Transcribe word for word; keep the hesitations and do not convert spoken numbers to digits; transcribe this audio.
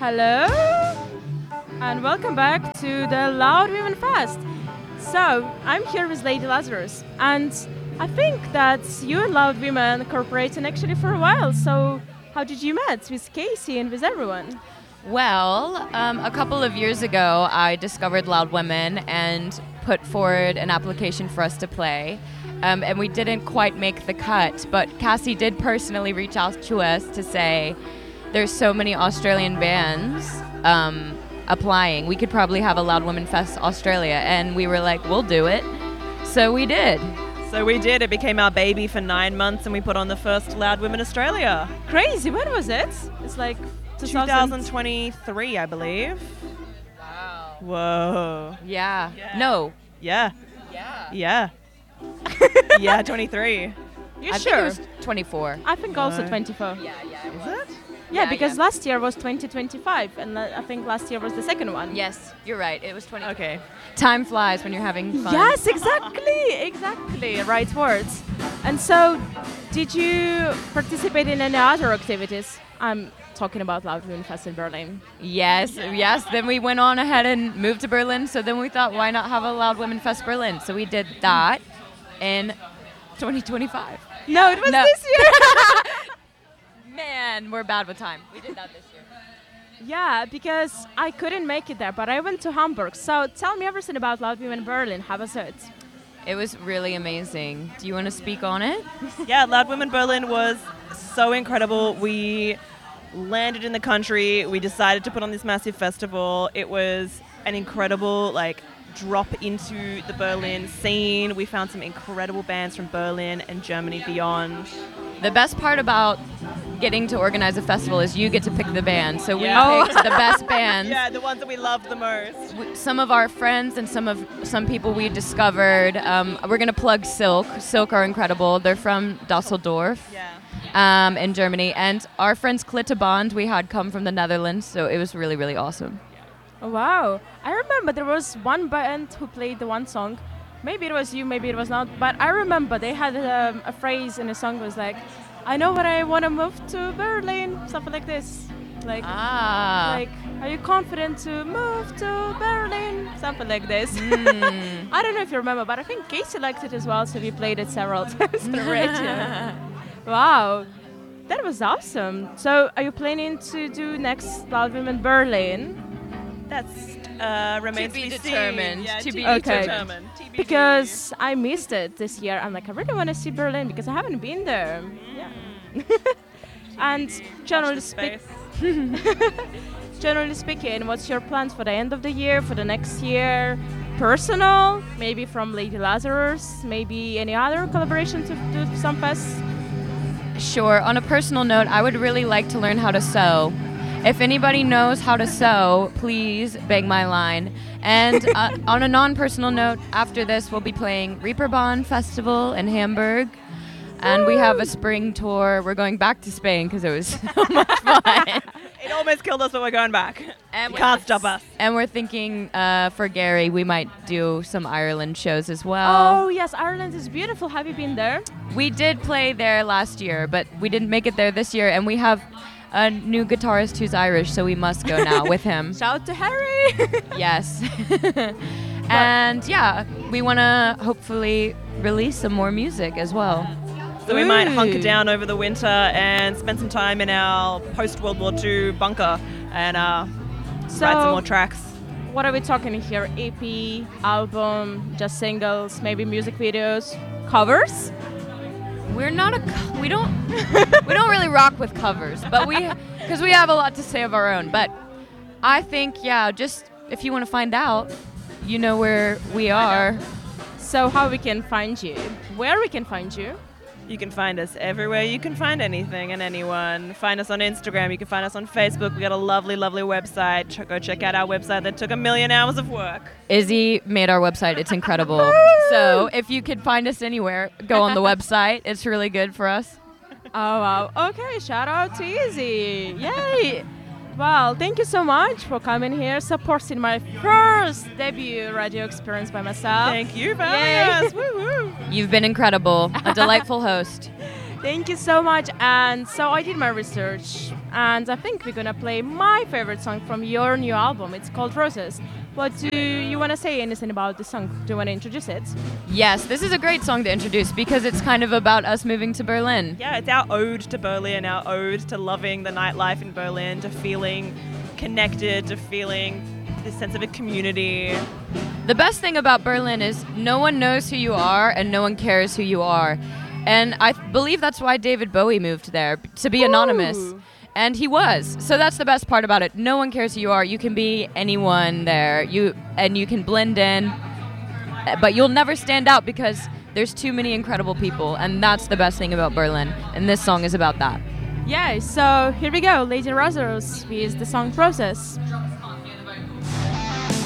Hello, and welcome back to the Loud Women Fest. So, I'm here with Lady Lazarus, and I think that you and Loud Women cooperating actually for a while. So, how did you meet with Casey and with everyone? Well, um, a couple of years ago, I discovered Loud Women and put forward an application for us to play. Um, and we didn't quite make the cut, but Cassie did personally reach out to us to say, there's so many Australian bands um, applying. We could probably have a Loud Women Fest Australia. And we were like, we'll do it. So we did. So we did. It became our baby for nine months, and we put on the first Loud Women Australia. Crazy, when was it? It's like twenty twenty-three, I believe. Wow. Whoa. Yeah. Yeah. No. Yeah. Yeah. Yeah. Yeah, twenty-three. You I sure? think it was twenty-four. I think also No. twenty-four. Yeah, yeah. Is it? Yeah, Yeah, because yeah. last year was twenty twenty-five, and uh, I think last year was the second one. Yes, you're right. It was twenty. Okay. Time flies when you're having fun. Yes, exactly, exactly, right words. And so, did you participate in any other activities? I'm talking about Loud Women Fest in Berlin. Yes, yes. Then we went on ahead and moved to Berlin. So then we thought, why not have a Loud Women Fest Berlin? So we did that in twenty twenty-five. No, it was No. this year. Man, we're bad with time. We did that this year. Yeah, because I couldn't make it there, but I went to Hamburg. So tell me everything about Loud Women Berlin. How was it? It was really amazing. Do you want to speak on it? Yeah, Loud Women Berlin was so incredible. We landed in the country. We decided to put on this massive festival. It was an incredible, like, drop into the Berlin scene. We found some incredible bands from Berlin and Germany beyond. The best part about getting to organize a festival is you get to pick the band. So we Yeah. picked the best bands. Yeah, the ones that we loved the most. W- Some of our friends and some of some people we discovered. Um, we're gonna plug Silk. Silk are incredible. They're from Dusseldorf. Yeah. Um, in Germany, and our friends Klittenband we had come from the Netherlands, so it was really, really awesome. Oh, wow. I remember there was one band who played the one song. Maybe it was you, maybe it was not, but I remember they had um, a phrase in the song was like, I know when I want to move to Berlin, something like this. Like, Ah, like, are you confident to move to Berlin? Something like this. mm. I don't know if you remember, but I think Casey liked it as well, so we played it several times on the radio. Wow, that was awesome. So, are you planning to do next Loud Women Berlin? That's uh, remains To be to be determined. Seen. Yeah, To be Okay. determined. T B D. Because I missed it this year. I'm like, I really want to see Berlin because I haven't been there. Yeah. And generally, Watch speak, this space. generally speaking, what's your plans for the end of the year, for the next year? Personal, maybe from Lady Lazarus, maybe any other collaboration to do some fests? Sure. On a personal note, I would really like to learn how to sew. If anybody knows how to sew, please beg my line. And uh, on a non-personal note, after this, we'll be playing Reeperbahn Festival in Hamburg. And we have a spring tour. We're going back to Spain because it was so much fun. It almost killed us, but we're going back. And Can't stop us. And we're thinking uh, for Gary, we might do some Ireland shows as Oh, well. yes, Ireland is beautiful. Have you been there? We did play there last year, but we didn't make it there this year. And we have a new guitarist who's Irish, so we must go now with him. Shout to Harry! Yes. And yeah, we want to hopefully release some more music as well. So we might Ooh. hunker down over the winter and spend some time in our post-World War Two bunker and uh, So, write some more tracks. what are we talking here? E P, album, just singles, maybe music videos, covers? We're not a co- we don't we don't really rock with covers, but we because we have a lot to say of our own. But I think yeah, just if you want to find out, you know where we are. So how we can find you? Where we can find you? You can find us everywhere you can find anything and anyone. Find us on Instagram. You can find us on Facebook. We got a lovely, lovely website. Ch- go check out our website that took a million hours of work. Izzy made our website. It's incredible. So if you could find us anywhere, go on the website. It's really good for us. Oh wow. Okay, shout out to Easy. Yay! Well, thank you so much for coming here, supporting my first debut radio experience by myself. Thank you for Yay. having us. Woo woo. You've been incredible. A delightful host. Thank you so much. And so I did my research, and I think we're gonna play my favorite song from your new album. It's called Roses. What do you want to say anything about the song? Do you want to introduce it? Yes, this is a great song to introduce because it's kind of about us moving to Berlin. Yeah, it's our ode to Berlin, our ode to loving the nightlife in Berlin, to feeling connected, to feeling this sense of a community. The best thing about Berlin is no one knows who you are and no one cares who you are. And I th- believe that's why David Bowie moved there, to be anonymous. Ooh. And he was. So that's the best part about it. No one cares who you are. You can be anyone there. You and you can blend in, but you'll never stand out because there's too many incredible people, and that's the best thing about Berlin. And this song is about that. Yeah, so here we go. Lady Lazarus with the song Process.